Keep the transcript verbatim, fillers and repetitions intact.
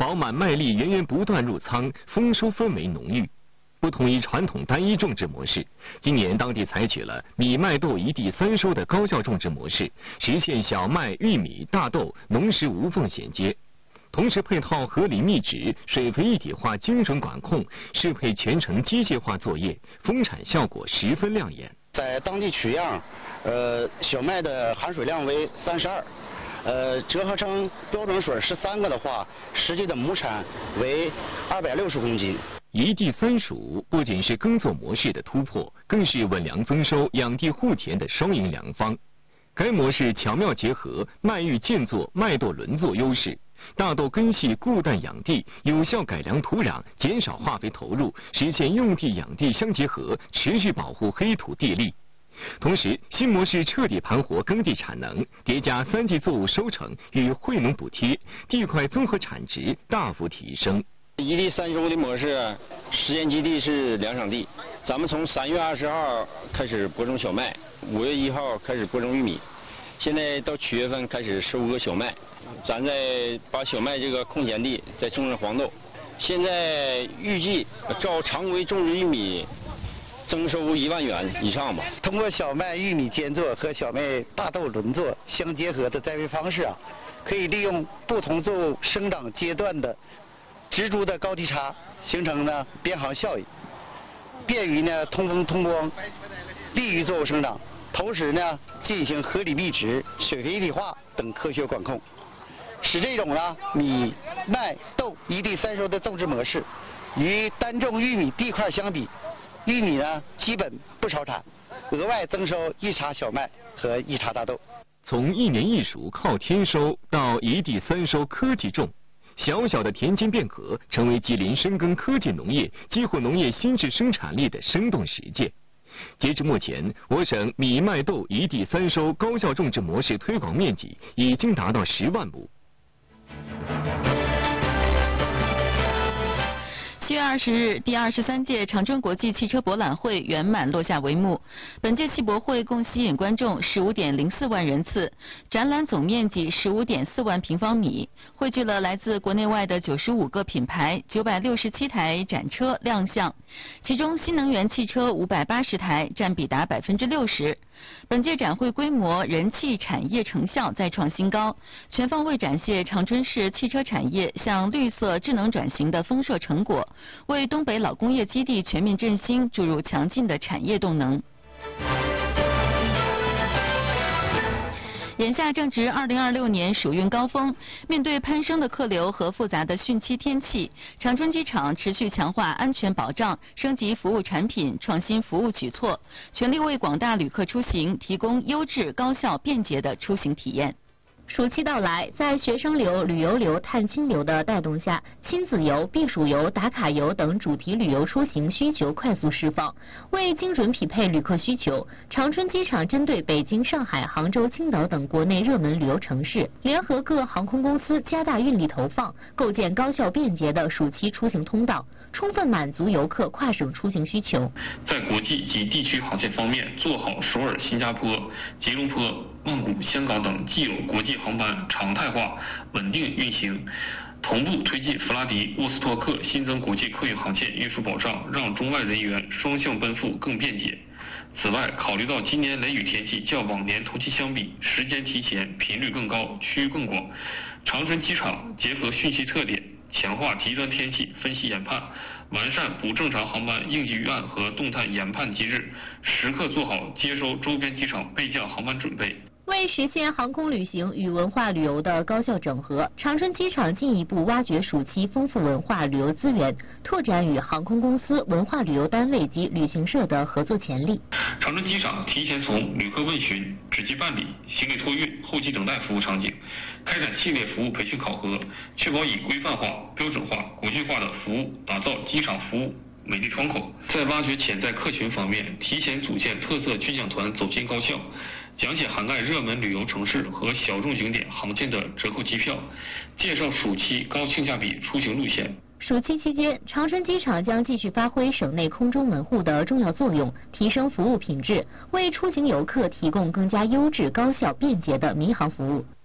饱满麦粒源源不断入仓，丰收氛围浓郁。不同于传统单一种植模式，今年当地采取了米麦豆一地三收的高效种植模式，实现小麦、玉米、大豆农时无缝衔接。同时配套合理密植、水肥一体化精准管控，适配全程机械化作业，丰产效果十分亮眼。 在当地取样，呃，小麦的含水量为三十二，呃，折合成标准水十三个的话，实际的亩产为二百六十公斤。 一地三熟不仅是耕作模式的突破，更是稳粮增收、养地护田的双赢良方。该模式巧妙结合麦育间作、麦豆轮作优势，大豆根系固氮养地，有效改良土壤，减少化肥投入，实现用地养地相结合，持续保护黑土地力。同时，新模式彻底盘活耕地产能，叠加三季作物收成与惠农补贴，地块综合产值大幅提升。 一地三收的模式，实验基地是两场地。咱们从三月二十号开始播种小麦，五月一号开始播种玉米，现在到七月份开始收割小麦。咱再把小麦这个空闲地再种上黄豆。现在预计照常规种植玉米，增收一万元以上吧。 通过小麦、玉米间作和小麦、大豆轮作相结合的栽培方式啊，可以利用不同作物生长阶段的植株的高低差，形成呢边行效应，便于呢通风通光，利于作物生长。同时呢进行合理密植、水肥一体化等科学管控，使这种呢米、麦、豆一地三收的种植模式与单种玉米地块相比，玉米呢基本不超产，额外增收一茬小麦和一茬大豆。 从一年一熟靠天收到一地三收科技种，小小的田间变革成为吉林深耕科技农业、激活农业新质生产力的生动实践。截至目前，我省米麦豆一地三收高效种植模式推广面积已经达到十万亩。 七月二十日，第二十三届长春国际汽车博览会圆满落下帷幕。本届汽博会共吸引观众十五点零四万人次，展览总面积十五点四万平方米，汇聚了来自国内外的九十五个品牌、九百六十七台展车亮相，其中新能源汽车五百八十台，占比达百分之六十。本届展会规模、人气、产业成效再创新高，全方位展现长春市汽车产业向绿色智能转型的丰硕成果，为东北老工业基地全面振兴注入强劲的产业动能。眼下正值二零二六年暑运高峰，面对攀升的客流和复杂的汛期天气，长春机场持续强化安全保障，升级服务产品，创新服务举措，全力为广大旅客出行提供优质、高效、便捷的出行体验。 暑期到来，在学生流、旅游流、探亲流的带动下，亲子游、避暑游、打卡游等主题旅游出行需求快速释放。为精准匹配旅客需求，长春机场针对北京、上海、杭州、青岛等国内热门旅游城市，联合各航空公司加大运力投放，构建高效便捷的暑期出行通道，充分满足游客跨省出行需求。 在国际及地区航线方面，做好首尔、新加坡、吉隆坡、曼谷、香港等既有国际航班常态化、稳定运行，同步推进弗拉迪、沃斯托克新增国际客运航线运输保障，让中外人员双向奔赴更便捷。此外，考虑到今年雷雨天气较往年同期相比时间提前、频率更高、区域更广，长春机场结合汛期特点，强化极端天气分析研判，完善不正常航班应急预案和动态研判机制，时刻做好接收周边机场备降航班准备。 为实现航空旅行与文化旅游的高效整合，长春机场进一步挖掘暑期丰富文化旅游资源，拓展与航空公司、文化旅游单位及旅行社的合作潜力。 长春机场提前从旅客问询、值机办理、行李托运、候机等待服务场景，开展系列服务培训考核，确保以规范化、标准化、国际化的服务，打造机场服务美丽窗口。在挖掘潜在客群方面，提前组建特色军讲团走进高校，讲解涵盖热门旅游城市和小众景点航线的折扣机票，介绍暑期高性价比出行路线。 暑期期间，长春机场将继续发挥省内空中门户的重要作用，提升服务品质，为出行游客提供更加优质、高效、便捷的民航服务。